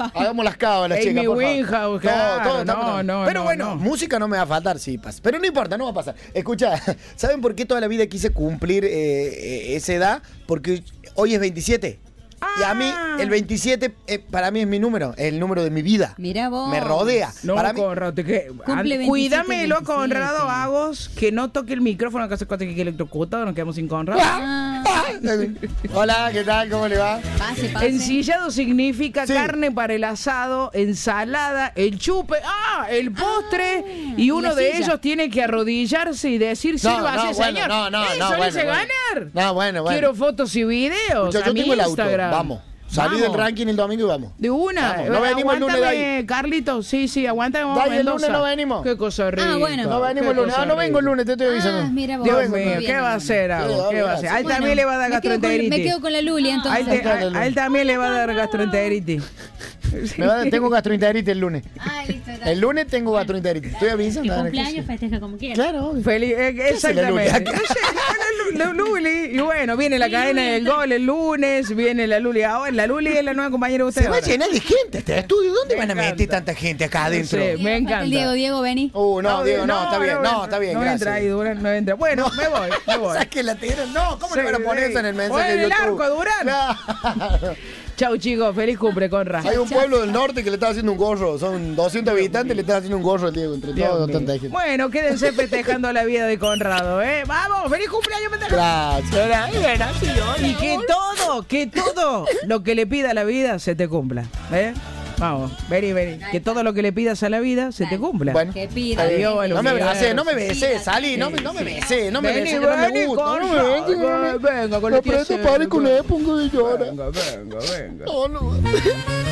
Hagamos las cábalas, chicas, Amy por favor. Winehouse, claro, no, Pero no, bueno, no. música no me va a faltar, sí, pasa. Pero no importa, no va a pasar. Escucha, ¿saben por qué toda la vida quise cumplir esa edad? Porque hoy es 27. Y a mí, el 27, para mí es mi número, es el número de mi vida. Mirá vos. Me rodea. No, para mí, Conrado, Cumple 27, cuídamelo, 27. Conrado Agos, que no toque el micrófono, que hace cosas que electrocutado, nos quedamos sin Conrado. Hola, ¿qué tal? ¿Cómo le va? Pase, pase. Ensillado significa Sí. carne para el asado, ensalada, el chupe, el postre, y uno la de silla. ellos tiene que arrodillarse y decir, sírvase, bueno, señor. no, Eso bueno, le hace bueno. ganar. No, bueno. Quiero fotos y videos Yo a mi tengo el auto, Instagram. vamos. Salí del ranking el domingo y vamos. De una. Vamos, no venimos el lunes de Aguántame, Carlito. Sí, aguántame. vamos a Dale, el lunes Mendoza. no venimos. Qué cosa rica. bueno. No venimos el Qué lunes. cosa No vengo el rica. lunes, te estoy avisando. Mira vos. Dios Muy mío, bien, ¿qué va a hacer, Agos? ¿Qué va a hacer? A él Bueno, también le va a dar me gastroenteritis. quedo con la Luli, A entonces. él también le va a dar gastroenteritis. Tengo gastroenteritis el lunes. Ah, listo. está. El lunes tengo gastroenteritis. Estoy Mi avisando. cumpleaños festeja como quiera. Claro, obvio. Feliz, hace la Luli exactamente. acá? La Luli. Y bueno, viene la cadena del gol el lunes, viene la Luli ahora. La Luli es la nueva compañera de usted. Se va a ahora. llenar de gente este estudio. ¿Dónde Me van a meter encanta. tanta gente acá adentro? Sí, me encanta. El Diego, vení. No, Diego, no, está bien. No, está bien, No gracias. entra ahí, Durán, no entra. Bueno, me voy. Saque la tijera. No, ¿cómo Sí, le van a poner sí. eso en el mensaje O en de el YouTube? arco, Durán. Claro. Chau, chicos. Feliz cumple, Conra. Hay un pueblo del norte que le está haciendo un gorro. Son 200 habitantes y le están haciendo un gorro al Diego. Entre Dios todos, mío. tanta gente. Bueno, quédense festejando la vida de Conrado, ¿eh? ¡Vamos! ¡Feliz cumpleaños! Gracias. Y que todo lo que le pida a la vida se te cumpla, ¿eh? Vamos, vení. Que todo lo que le pidas a la vida se te cumpla. Bueno. Que pida. Adiós, que a los No me universo. besé, no me besé, salí, no me besé, no me besé, que no me Vení, gusta. No me Conrado, besé, no me venga, con la tía Aprieta, Cel, pare con venga. él, pongo de llorar. Venga. No, no.